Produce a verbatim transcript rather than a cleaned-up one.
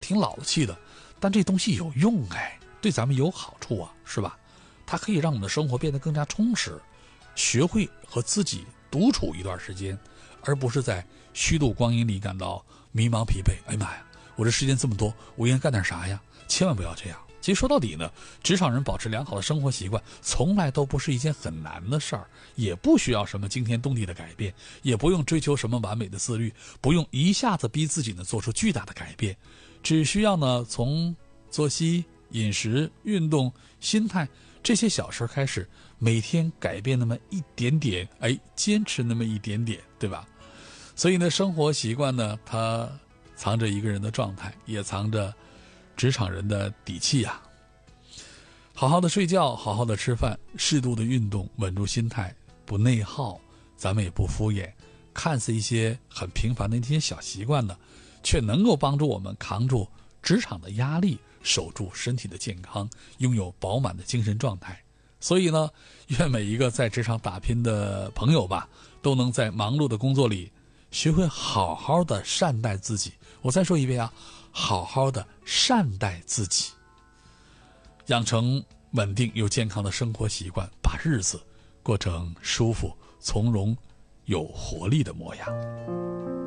挺老气的，但这东西有用哎，对咱们有好处啊，是吧？它可以让我们的生活变得更加充实，学会和自己独处一段时间，而不是在虚度光阴里感到迷茫疲惫。哎呀妈呀，我这时间这么多，我应该干点啥呀？千万不要这样。其实说到底呢，职场人保持良好的生活习惯从来都不是一件很难的事儿，也不需要什么惊天动地的改变，也不用追求什么完美的自律，不用一下子逼自己呢做出巨大的改变，只需要呢从作息、饮食、运动、心态这些小事开始，每天改变那么一点点，哎，坚持那么一点点，对吧？所以呢，生活习惯呢，它藏着一个人的状态，也藏着职场人的底气啊。好好的睡觉，好好的吃饭，适度的运动，稳住心态，不内耗，咱们也不敷衍。看似一些很平凡的一些小习惯呢，却能够帮助我们扛住职场的压力，守住身体的健康，拥有饱满的精神状态。所以呢，愿每一个在职场打拼的朋友吧，都能在忙碌的工作里学会好好的善待自己。我再说一遍啊，好好的善待自己，养成稳定又健康的生活习惯，把日子过成舒服、从容、有活力的模样。